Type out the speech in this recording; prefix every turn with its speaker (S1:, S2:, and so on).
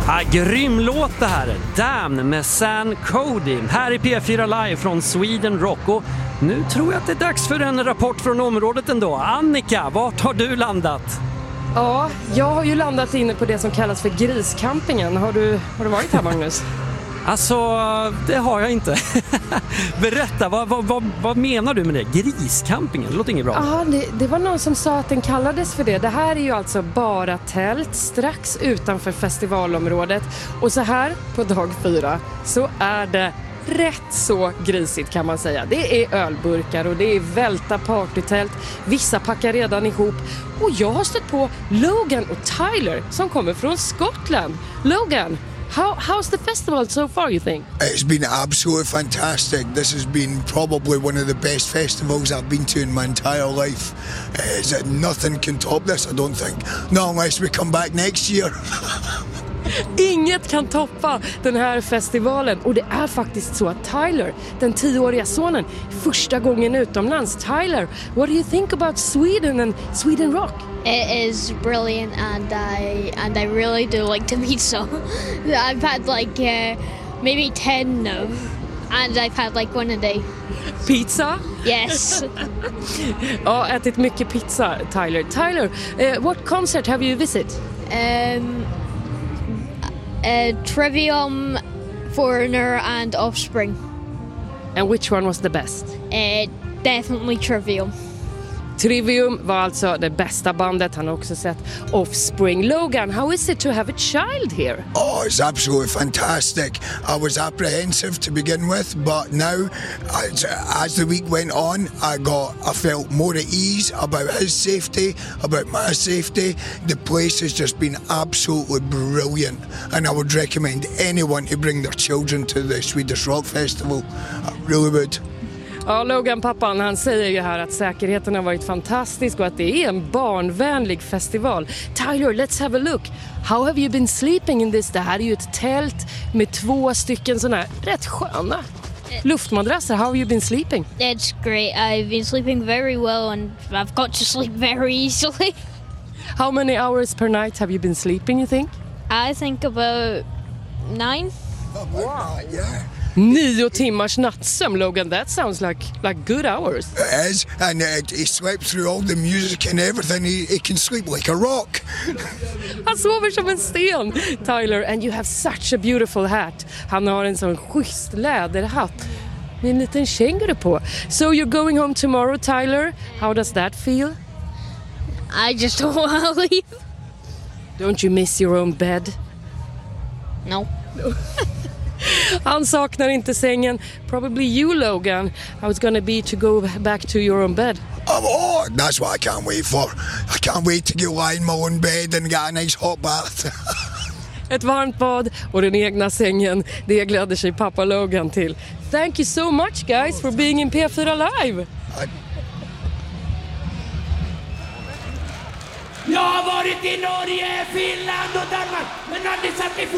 S1: Grym låt det här. Damn med San Cody. Här i P4 Live från Sweden Rock. Och nu tror jag att det är dags för en rapport från området ändå. Annika, vart har du landat?
S2: Ja, jag har ju landat inne på det som kallas för griscampingen. Har du varit här, Magnus?
S1: Alltså, det har jag inte. Berätta, vad menar du med det? Griscampingen, det låter inget bra.
S2: Ja, det var någon som sa att den kallades för det. Det här är ju alltså bara tält strax utanför festivalområdet. Och så här på dag 4 så är det rätt så grisigt, kan man säga. Det är ölburkar och det är välta partytält. Vissa packar redan ihop. Och jag har stött på Logan och Tyler som kommer från Skottland. Logan, how's the festival so far, you think?
S3: It's been absolutely fantastic. This has been probably one of the best festivals I've been to in my entire life. Nothing can top this, I don't think. Not unless we come back next year.
S2: Inget kan toppa den här festivalen. Och det är faktiskt så att Tyler, den 10-åriga sonen, första gången utomlands. Tyler, what do you think about Sweden and Sweden Rock?
S4: It is brilliant, and I really do like the pizza. I've had maybe 10 now, and I've had one a day.
S2: Pizza?
S4: Yes.
S2: Ja, ätit mycket pizza, Tyler. Tyler, what concert have you visited?
S4: Trivium, Foreigner, and Offspring.
S2: And which one was the best?
S4: Definitely Trivium.
S2: Trivium var alltså det bästa bandet. Han har också sett Offspring. Logan, how is it to have a child here?
S3: Oh, it's absolutely fantastic. I was apprehensive to begin with, but now, as the week went on, I felt more at ease about his safety, about my safety. The place has just been absolutely brilliant, and I would recommend anyone to bring their children to the Swedish Rock Festival. I really would.
S2: Ja, Logan, pappan, han säger ju här att säkerheten har varit fantastisk och att det är en barnvänlig festival. Tyler, let's have a look. How have you been sleeping in this? Det här är ju ett tält med 2 stycken såna här rätt sköna luftmadrasser. How have you been sleeping?
S4: It's great. I've been sleeping very well, and I've got to sleep very easily.
S2: How many hours per night have you been sleeping, you think?
S4: I think about 9.
S3: Wow. Yeah.
S2: 9 timmars nattsömn, Logan. That sounds like good hours.
S3: It is, and he slept through all the music and everything. He can sleep like a rock.
S2: Han sover som en sten, Tyler. And you have such a beautiful hat. Han har en sån schysst läderhatt med en liten känguru på. So you're going home tomorrow, Tyler. How does that feel?
S4: I just don't want to leave.
S2: Don't you miss your own bed?
S4: No.
S2: Han saknar inte sängen. Probably you, Logan. How it's gonna be to go back to your own bed?
S3: Oh, that's what I can't wait for. I can't wait to go lie in my own bed and get a nice hot bath.
S2: Ett varmt bad och den egna sängen, det gläder sig pappa Logan till. Thank you so much, guys, for being in P4 Live.
S5: Jag har varit i Norge, Finland och Danmark, men aldrig satt i